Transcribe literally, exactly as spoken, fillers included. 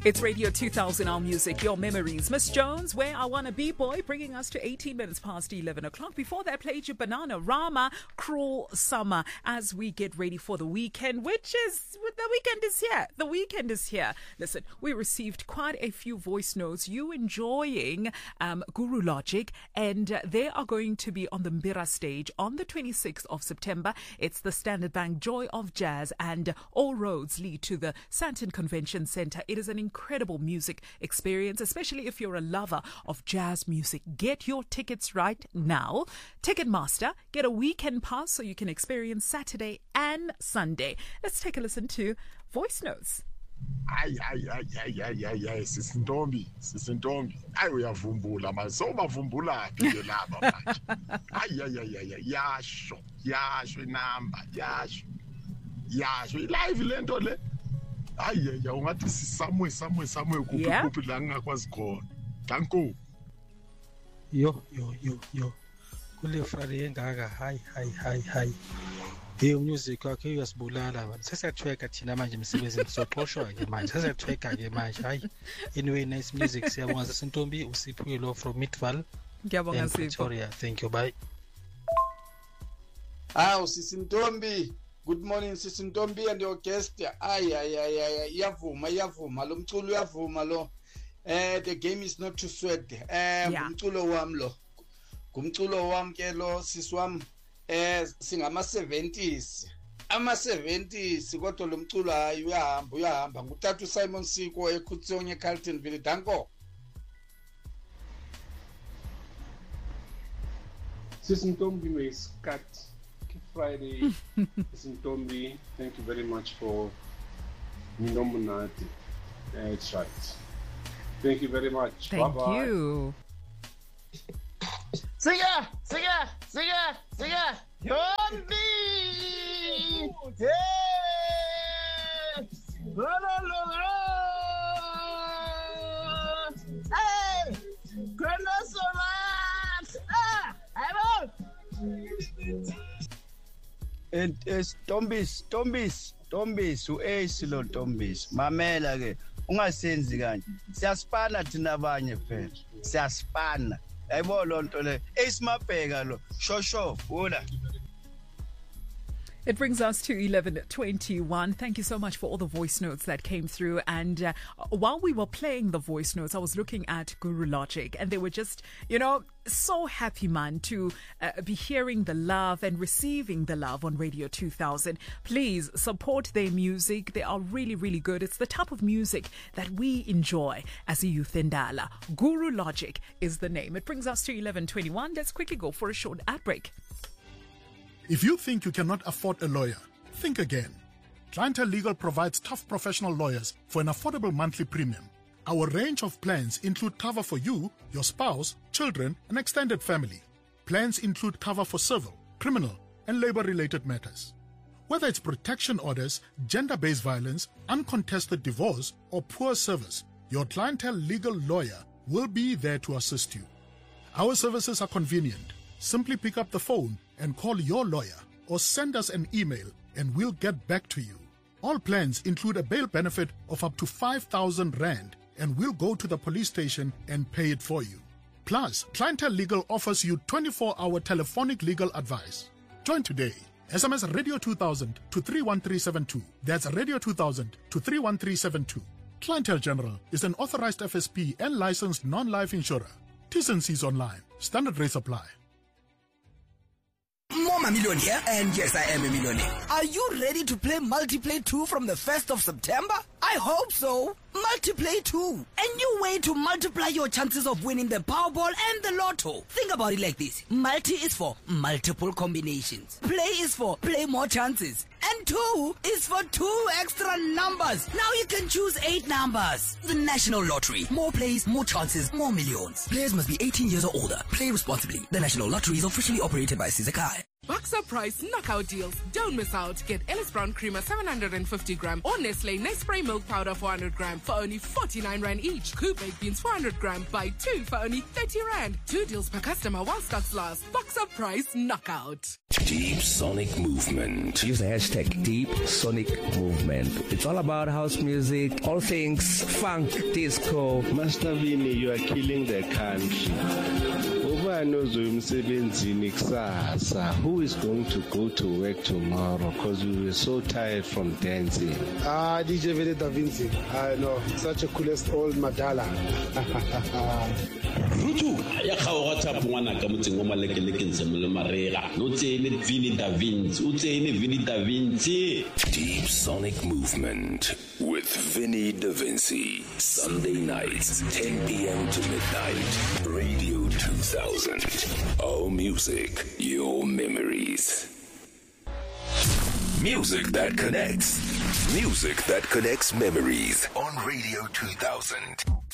It's Radio two thousand, our music, your memories. Miss Jones, Where I Wanna Be Boy, bringing us to eighteen minutes past eleven o'clock. Before that, played you Banana Rama, Cruel Summer, as we get ready for the weekend, which is, the weekend is here. The weekend is here. Listen, we received quite a few voice notes. You enjoying um, Guru Logic, and uh, they are going to be on the Mbira stage on the twenty-sixth of September. It's the Standard Bank Joy of Jazz, and all roads lead to the Sandton Convention Centre. It is an incredible music experience, especially if you're a lover of jazz music. Get your tickets right now. Ticketmaster, get a weekend pass so you can experience Saturday and Sunday. Let's take a listen to voice notes. Ay ay ay ay ay ay ay sisintombi sisintombi ay uyavumbula manje so bavumbula phi ke laba manje ay ay ay ay yasho yasho inamba yasho yasho live lento le ay ay ungathi sisamwe samwe samwe kuphi kuphi la ngakwazi khona danko yo yo yo yo kule Friday engaka hayi hayi hayi hayi hey music wakhe uyasibulala manje sesiyathweka thina manje emsebenzini soxoshwa ke manje sesiyathweka ke manje hayi anyway nice music siyabonga Sintombi usiphiwe lo from Midval. Ngiyabonga Sipho. Victoria, thank you, bye. Ah Sintombi, good morning Sintombi and your guest. Ay ay ay ay iyavuma iyavuma lo mculo uyavuma lo. Eh the game is not too sweat. Eh umculo wami lo. Kumculo wami ke lo siswami eh singama seventies ama seventies kodwa lo mculo hayi uyahamba uyahamba nguthathu Simon Siko eKhutsonye Carltonville danko Sintombi may scat Friday. Sintombi, thank you very much for Minomunati. That's right. Thank you very much. Thank Bye-bye. you. Siga, siga, siga, siga. Tombi! Hey! Lo, lo, lo, lo. Hey! Chronosomat! Ah! Hello! And es Tombis, Tombis, Tombis, u-Ace lo Tombis. Mamela ke, ungasenzi kanje. Siyaspana thina abanye phela. Siyaspana. Ayibo lo nto le. Ace Mabheka lo. Shosho, ula. It brings us to eleven twenty-one. Thank you so much for all the voice notes that came through. And uh, while we were playing the voice notes, I was looking at Guru Logic, and they were just, you know, so happy, man, to uh, be hearing the love and receiving the love on Radio two thousand. Please support their music. They are really, really good. It's the type of music that we enjoy as a youth in Dala. Guru Logic is the name. It brings us to eleven twenty-one. Let's quickly go for a short ad break. If you think you cannot afford a lawyer, think again. Clientele Legal provides tough professional lawyers for an affordable monthly premium. Our range of plans include cover for you, your spouse, children, and extended family. Plans include cover for civil, criminal, and labor-related matters. Whether it's protection orders, gender-based violence, uncontested divorce, or poor service, your Clientele Legal lawyer will be there to assist you. Our services are convenient. Simply pick up the phone and call your lawyer or send us an email and we'll get back to you. All plans include a bail benefit of up to five thousand rand and we'll go to the police station and pay it for you. Plus, Clientele Legal offers you twenty-four hour telephonic legal advice. Join today. S M S Radio two thousand to three one three seven two. That's Radio two thousand to three one three seven two. Clientele General is an authorized F S P and licensed non-life insurer. T's and C's online. Standard rates apply. I'm a millionaire, and yes, I am a millionaire. Are you ready to play Multiplay two from the first of September? I hope so. Multiplay two. A new way to multiply your chances of winning the Powerball and the Lotto. Think about it like this. Multi is for multiple combinations. Play is for play more chances. And two is for two extra numbers. Now you can choose eight numbers. The National Lottery. More plays, more chances, more millions. Players must be eighteen years or older. Play responsibly. The National Lottery is officially operated by Sizakai. Boxer Price knockout deals. Don't miss out. Get Ellis Brown Creamer seven hundred fifty gram or Nestle Nespray Milk Powder four hundred gram for only forty-nine rand each. Coop Baked Beans four hundred gram. Buy two for only thirty rand. Two deals per customer while stocks last. Boxer Price knockout. Deep Sonic Movement. Use the hashtag Deep Sonic Movement. It's all about house music, all things funk, disco. Master Vini, you are killing the country. Who is going to go to work tomorrow because we were so tired from dancing? Ah, D J Vini Da Vinci. I know, such a coolest old Madala. Rutu, ya khawata pungwana ka motse ngoma lekeleke ntsemo marega. No tsene Vini Da Vinci, o tsene Vini Da Vinci. Deep Sonic Movement with Vinny Da Vinci. Sunday nights, ten p.m. to midnight. Radio two thousand. All music, your memories. Music that connects. Music that connects memories on Radio two thousand.